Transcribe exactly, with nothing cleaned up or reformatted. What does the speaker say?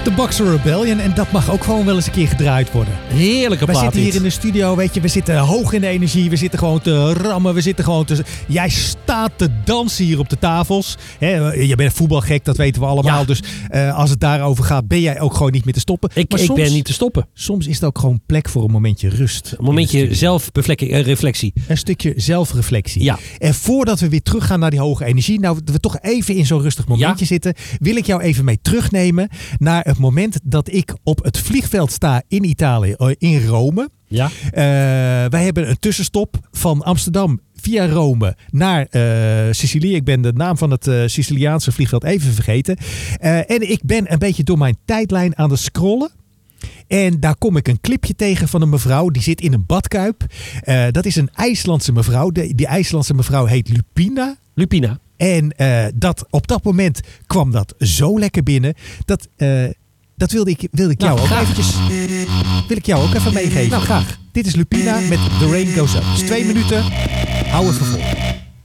De Boxer Rebellion. En dat mag ook gewoon wel eens een keer gedraaid worden. Heerlijke plaat. We zitten hier in de studio, weet je. We zitten hoog in de energie. We zitten gewoon te rammen. We zitten gewoon te... Jij staat te dansen hier op de tafels. He, je bent voetbalgek, dat weten we allemaal. Ja. Dus uh, als het daarover gaat, ben jij ook gewoon niet meer te stoppen. Ik, maar ik soms, ben niet te stoppen. Soms is het ook gewoon plek voor een momentje rust. Een momentje zelfreflectie. Een stukje zelfreflectie. Ja. En voordat we weer teruggaan naar die hoge energie, nou we toch even in zo'n rustig momentje ja. zitten, wil ik jou even mee terugnemen naar het moment dat ik op het vliegveld sta in Italië, in Rome. Ja. Uh, wij hebben een tussenstop van Amsterdam via Rome naar uh, Sicilië. Ik ben de naam van het uh, Siciliaanse vliegveld even vergeten. Uh, en ik ben een beetje door mijn tijdlijn aan het scrollen. En daar kom ik een clipje tegen van een mevrouw. Die zit in een badkuip. Uh, dat is een IJslandse mevrouw. De, die IJslandse mevrouw heet Lupina. Lupina. En uh, dat, op dat moment kwam dat zo lekker binnen. Dat, uh, dat wilde ik, wilde ik jou nou, ook graag. eventjes... Wil ik jou ook even meegeven. Nou, graag. Dit is Lupina met The Rain Goes Up. Dus twee minuten. Hou het voor vol.